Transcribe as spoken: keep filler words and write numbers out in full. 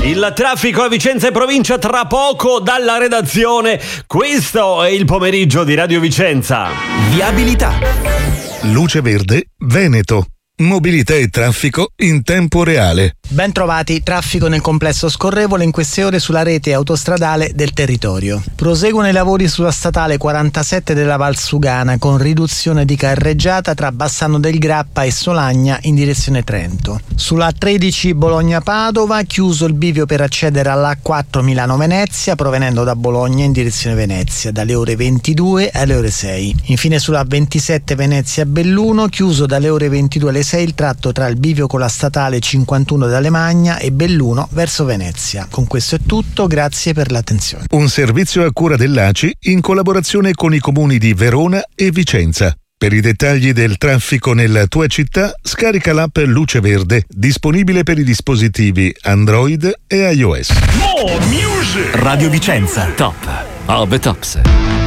Il traffico a Vicenza e provincia tra poco dalla redazione. Questo è il pomeriggio di Radio Vicenza. Viabilità. Luce Verde, Veneto. Mobilità e traffico in tempo reale. Ben trovati, traffico nel complesso scorrevole in queste ore sulla rete autostradale del territorio. Proseguono i lavori sulla statale quarantasette della Valsugana con riduzione di carreggiata tra Bassano del Grappa e Solagna in direzione Trento. Sulla tredici Bologna-Padova chiuso il bivio per accedere alla quattro Milano-Venezia provenendo da Bologna in direzione Venezia dalle ore ventidue alle ore sei. Infine sulla ventisette Venezia-Belluno chiuso dalle ore ventidue alle sei il tratto tra il bivio con la statale cinquantuno d'Alemagna e Belluno verso Venezia. Con questo è tutto, grazie per l'attenzione. Un servizio a cura dell'A C I in collaborazione con i comuni di Verona e Vicenza. Per i dettagli del traffico nella tua città, scarica l'app Luce Verde, disponibile per i dispositivi Android e iOS. Radio Vicenza. Top of the tops.